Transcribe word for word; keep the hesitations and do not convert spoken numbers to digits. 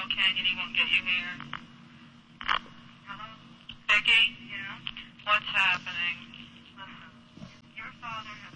Laurel Canyon, he won't get you here. Hello? Vicki? Yeah? What's happening? Listen, your father has